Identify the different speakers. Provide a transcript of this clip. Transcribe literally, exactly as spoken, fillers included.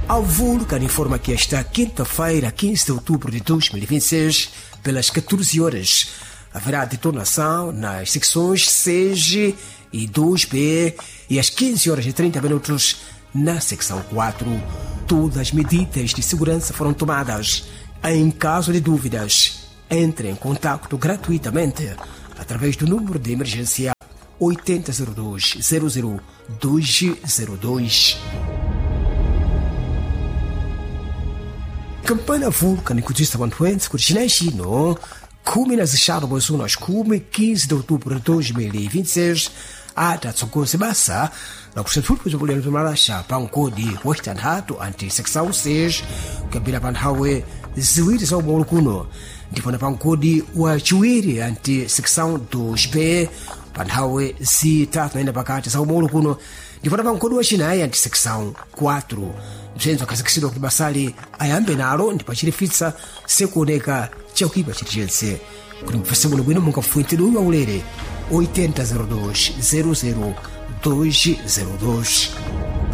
Speaker 1: A Vulcan informa que esta quinta-feira, quinze de outubro de dois mil e vinte e seis, pelas catorze horas, haverá detonação nas secções seis e dois B e às quinze horas e trinta minutos na secção quatro. Todas as medidas de segurança foram tomadas. Em caso de dúvidas, entre em contato gratuitamente através do número de emergência oitenta zero dois zero zero dois zero dois. Campana Vulcan kujisa wantwenzi kuti chinayi chino khumi na zixanu mwezi uno axikumi quinze de outubro de dois mil e vinte e seis adatsogoza basa la kusenthulipwe bzakudera bzimalaxa pa nkodi wacitanthatu anti secção seis kuyambira pa nthawe ziwiri za umaulu kuno ndipo na pa nkodi wa ciwiri anti secção dois B pa nthawe zitatu naina pakati za umaulu kuno ndipo na pa nkodi wa cinayi anti secção quatro bzenzo akhazikitsidwa kuti basali ayambe nalo ndipo achilifitsa sekuoneka chakuipa chilichonse kuti mupfese muno bwino mungafuwitidwe uyu waulere oitenta zero dois zero zero dois zero dois.